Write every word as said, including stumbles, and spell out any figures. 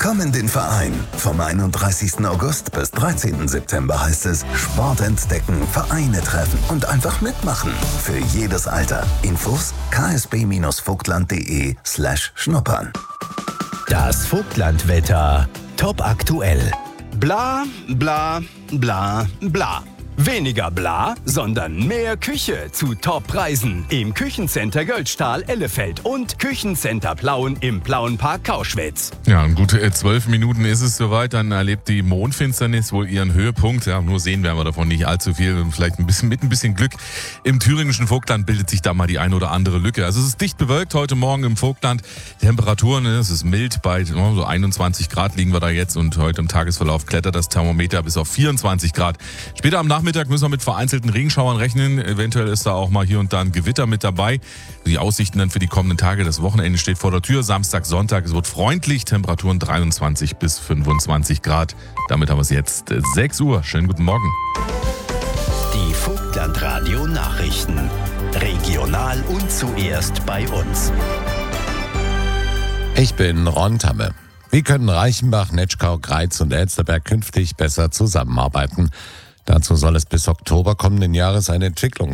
Komm in den Verein. Vom einunddreißigsten August bis dreizehnten September heißt es Sport entdecken, Vereine treffen und einfach mitmachen. Für jedes Alter. Infos ksb-vogtland.de slash schnuppern. Das Vogtlandwetter. Top aktuell. Bla, bla, bla, bla. Weniger bla, sondern mehr Küche zu Top-Preisen im Küchencenter Göldstahl Ellefeld und Küchencenter Plauen im Plauenpark Kauschwitz. Ja, in gute zwölf Minuten ist es soweit. Dann erlebt die Mondfinsternis wohl ihren Höhepunkt. Ja, nur sehen werden wir davon nicht allzu viel. Vielleicht ein bisschen mit ein bisschen Glück. Im thüringischen Vogtland bildet sich da mal die ein oder andere Lücke. Also es ist dicht bewölkt heute Morgen im Vogtland. Die Temperaturen, es ist mild, bei oh, so einundzwanzig Grad liegen wir da jetzt. Und heute im Tagesverlauf klettert das Thermometer bis auf vierundzwanzig Grad. Später am Nachmittag müssen wir mit vereinzelten Regenschauern rechnen. Eventuell ist da auch mal hier und da ein Gewitter mit dabei. Die Aussichten dann für die kommenden Tage. Das Wochenende steht vor der Tür. Samstag, Sonntag. Es wird freundlich. Temperaturen dreiundzwanzig bis fünfundzwanzig Grad. Damit haben wir es jetzt sechs Uhr. Schönen guten Morgen. Die Vogtlandradio Nachrichten. Regional und zuerst bei uns. Ich bin Ron Tamme. Wie können Reichenbach, Netschkau, Greiz und Elsterberg künftig besser zusammenarbeiten? Dazu soll es bis Oktober kommenden Jahres eine Entwicklung